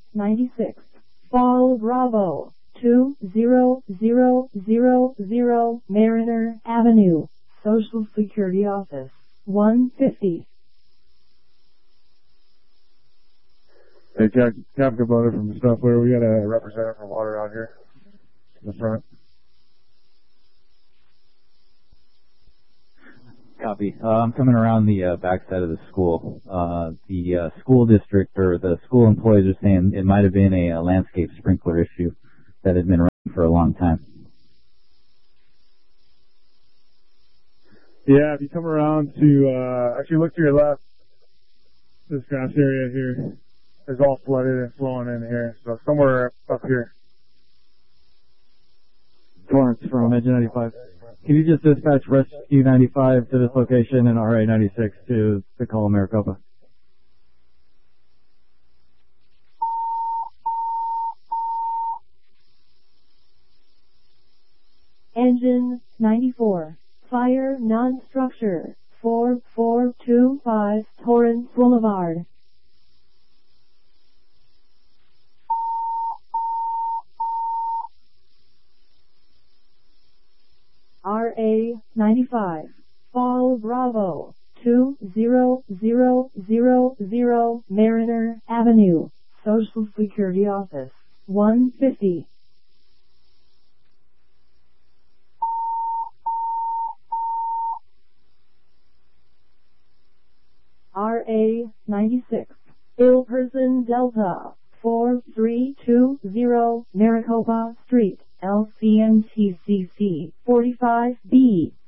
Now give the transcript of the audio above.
96. Fall Bravo 20000 Mariner Avenue, Social Security Office 150. Hey, Captain Kubota from Stuffware, we got a representative from Water out here in the front. Copy. I'm coming around the backside of the school. The school district or the school employees are saying it might have been a landscape sprinkler issue that had been running for a long time. Yeah, if you come around to, actually look to your left, this grass area here is all flooded and flowing in here, so somewhere up here. Torrance from Engine 95. Can you just dispatch Rescue 95 to this location and RA 96 to the call Maricopa? Engine 94. Fire non-structure 4425 Torrance Boulevard. RA 95. Fall Bravo 20000 Mariner Avenue, Social Security Office 150. RA 96. Ill Person Delta 4320 Maricopa Street, LCMTCC 45B.